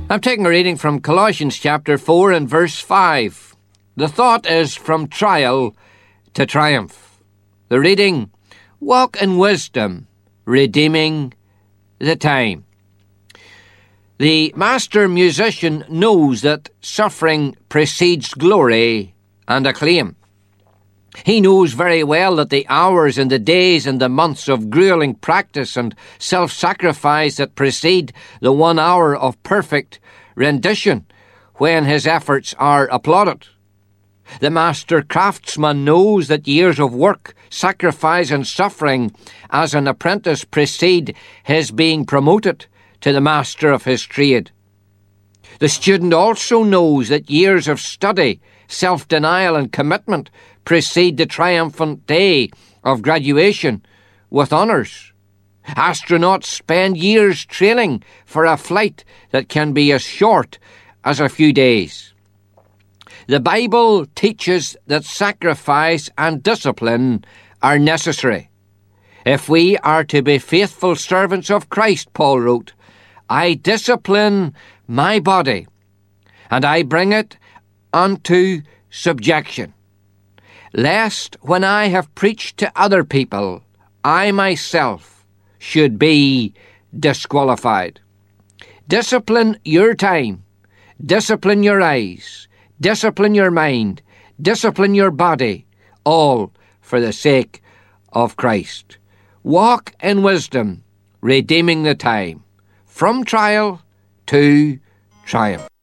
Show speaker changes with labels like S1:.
S1: I'm taking a reading from Colossians chapter 4 and verse 5. The thought is from trial to triumph. The reading, walk in wisdom, redeeming the time. The master musician knows that suffering precedes glory and acclaim. He knows very well that the hours and the days and the months of grueling practice and self-sacrifice that precede the 1 hour of perfect rendition, when his efforts are applauded. The master craftsman knows that years of work, sacrifice and suffering as an apprentice precede his being promoted to the master of his trade. The student also knows that years of study, self-denial and commitment precede the triumphant day of graduation with honours. Astronauts spend years training for a flight that can be as short as a few days. The Bible teaches that sacrifice and discipline are necessary. If we are to be faithful servants of Christ, Paul wrote, I discipline my body, and I bring it unto subjection, lest when I have preached to other people, I myself should be disqualified. Discipline your time, discipline your eyes, discipline your mind, discipline your body, all for the sake of Christ. Walk in wisdom, redeeming the time, from trial to triumph.